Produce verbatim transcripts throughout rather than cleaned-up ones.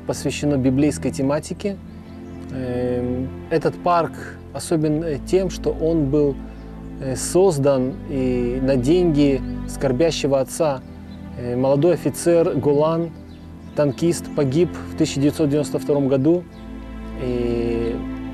посвящено библейской тематике. Этот парк особен тем, что он был создан и на деньги скорбящего отца. Молодой офицер Голан, танкист, погиб в тысяча девятьсот девяносто втором году. И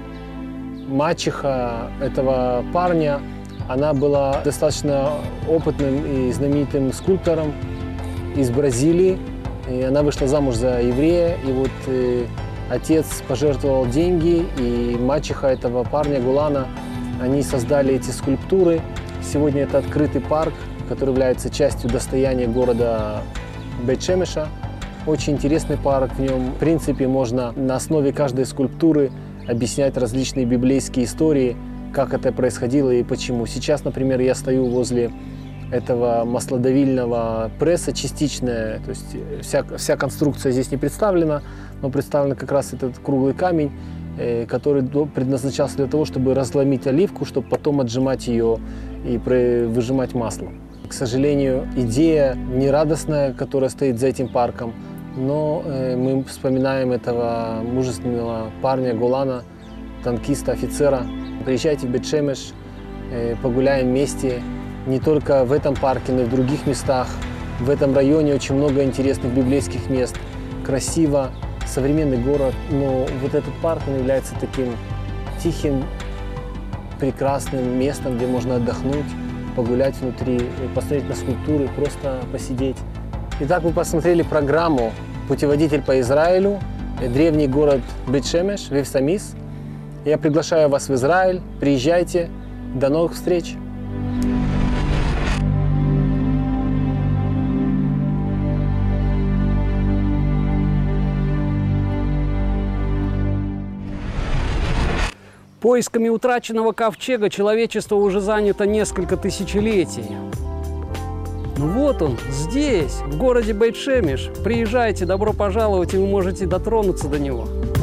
мачеха этого парня, она была достаточно опытным и знаменитым скульптором из Бразилии. И она вышла замуж за еврея, и вот э, отец пожертвовал деньги, и мачеха этого парня Голана, они создали эти скульптуры. Сегодня это открытый парк, который является частью достояния города Бейт-Шемеша. Очень интересный парк, в нем, в принципе, можно на основе каждой скульптуры объяснять различные библейские истории, как это происходило и почему. Сейчас, например, я стою возле этого маслодавильного пресса частичная, то есть вся, вся конструкция здесь не представлена, но представлен как раз этот круглый камень, э, который предназначался для того, чтобы разломить оливку, чтобы потом отжимать ее и выжимать масло. К сожалению, идея нерадостная, которая стоит за этим парком, но э, мы вспоминаем этого мужественного парня Голана, танкиста, офицера. Приезжайте в Бейт-Шемеш, э, погуляем вместе. Не только в этом парке, но и в других местах. В этом районе очень много интересных библейских мест. Красиво, современный город. Но вот этот парк, он является таким тихим, прекрасным местом, где можно отдохнуть, погулять внутри, посмотреть на скульптуры, просто посидеть. Итак, вы посмотрели программу «Путеводитель по Израилю», древний город Бейт-Шемеш, Вев-Самис. Я приглашаю вас в Израиль. Приезжайте. До новых встреч! Поисками утраченного ковчега человечество уже занято несколько тысячелетий. Ну вот он, здесь, в городе Бейт-Шемеш. Приезжайте, добро пожаловать, и вы можете дотронуться до него.